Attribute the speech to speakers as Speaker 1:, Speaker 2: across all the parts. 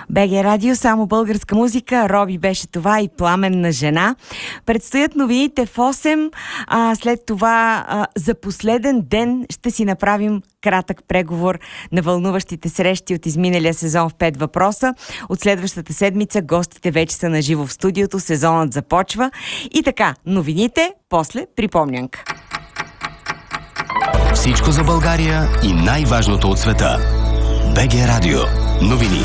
Speaker 1: БГ Радио, само българска музика. Роби беше това и Пламенна жена. Предстоят новините в 8. След това за последен ден ще си направим кратък преговор на вълнуващите срещи от изминалия сезон в 5 въпроса. От следващата седмица гостите вече са наживо в студиото. Сезонът започва. И така, новините, после припомнянка.
Speaker 2: Всичко за България и най-важното от света. БГ Радио. Новини.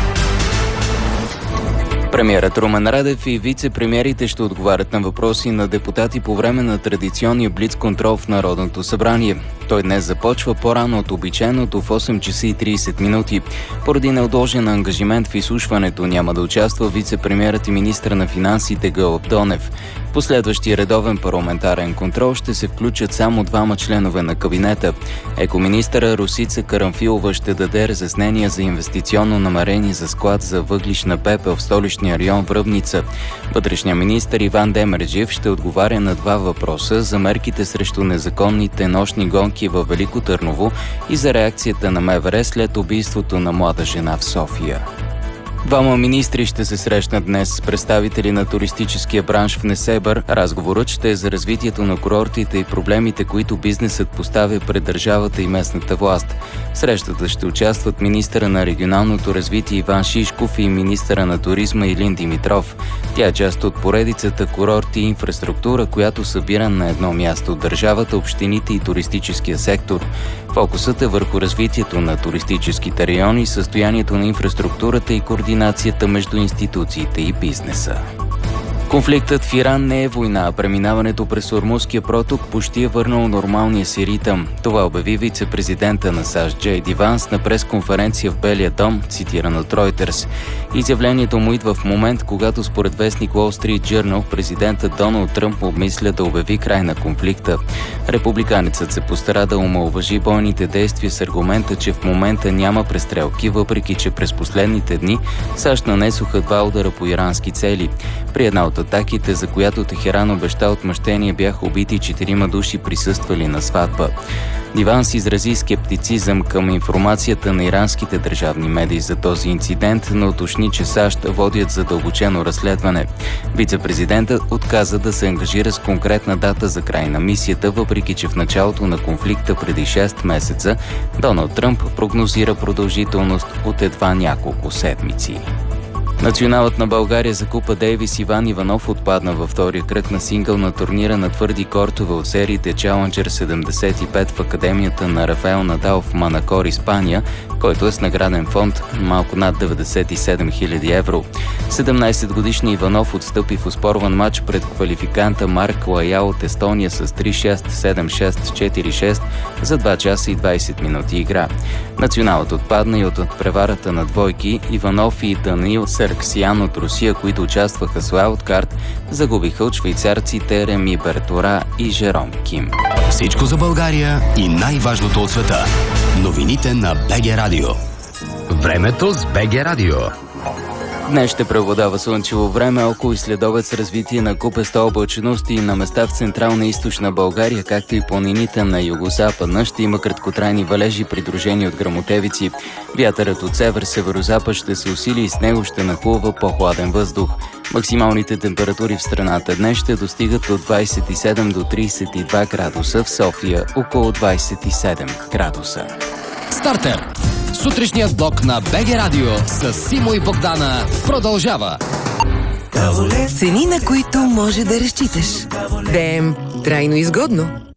Speaker 3: Премиерът Румен Радев и вице-премиерите ще отговарят на въпроси на депутати по време на традиционния блиц-контрол в Народното събрание. Той днес започва по-рано от обичайното в 8 часа и 30 минути. Поради неотложен ангажимент в изслушването няма да участва вице-премиерът и министър на финансите Гълъб Донев. В последващия редовен парламентарен контрол ще се включат само двама членове на кабинета. Екоминистъра Росица Карамфилова ще даде разяснения за инвестиционно намерение за склад за въглищна пепел в столичния район Връбница. Вътрешният министър Иван Демерджиев ще отговаря на два въпроса за мерките срещу незаконните нощни гонки във Велико Търново и за реакцията на МВР след убийството на млада жена в София. Двама министри ще се срещнат днес с представители на туристическия бранш в Несебър. Разговорът ще е за развитието на курортите и проблемите, които бизнесът поставя пред държавата и местната власт. В срещата ще участват министъра на регионалното развитие Иван Шишков и министъра на туризма Илин Димитров. Тя е част от поредицата курорти и инфраструктура, която събира на едно място от държавата, общините и туристическия сектор. Фокусът е върху развитието на туристическите райони, състоянието на инфраструктурата и координацията между институциите и бизнеса. Конфликтът в Иран не е война, а преминаването през Ормузския проток почти е върнал нормалния си ритъм. Това обяви вице-президента на САЩ Джей Ди Ванс на пресконференция в Белия дом, цитиран от Reuters. Изявлението му идва в момент, когато според вестник Wall Street Journal президентът Доналд Тръмп обмисля да обяви край на конфликта. Републиканецът се постара да омаловажи бойните действия с аргумента, че в момента няма престрелки, въпреки че през последните дни САЩ нанесоха 2 удара по ирански цели. При една от атаките, за която Техеран обеща отмъщение, бяха убити 4 души, присъствали на сватба. Ди Ванс изрази скептицизъм към информацията на иранските държавни медии за този инцидент, но уточни, че САЩ водят задълбочено разследване. Вице-президентът отказа да се ангажира с конкретна дата за край на мисията, въпреки че в началото на конфликта преди 6 месеца Доналд Тръмп прогнозира продължителност от едва няколко седмици. Националът на България за Купа Дейвис Иван Иванов отпадна във втория кръг на сингъл на турнира на твърди кортове от сериите Challenger 75 в Академията на Рафаел Надал в Манакор, Испания, който е с награден фонд малко над 97 000 евро. 17-годишният Иванов отстъпи в оспорван матч пред квалификанта Марк Лаял от Естония с 3-6, 7-6, 4-6 за 2 часа и 20 минути игра. Националът отпадна и от преварата на двойки. Иванов и Даниил Сарксиян от Русия, които участваха с уайлдкарт, загубиха от швейцарците Реми Бертора и Жером Ким.
Speaker 2: Всичко за България и най-важното от света. Новините на БГ Радио. Времето с БГ Радио.
Speaker 3: Днес ще преобладава слънчево време, около и следобед с развитие на купеста облачност и на места в централна и източна България, както и планините на югозападна. Ще има краткотрайни валежи, придружени от гръмотевици. Вятърът от север-северозапад ще се усили и с него ще нахлува по-хладен въздух. Максималните температури в страната днес ще достигат от 27 до 32 градуса, в София около 27 градуса.
Speaker 2: Стартер! Сутрешният блок на БГ Радио с Симо и Богдана продължава.
Speaker 4: Цени, на които може да разчиташ. ДМ трайно изгодно.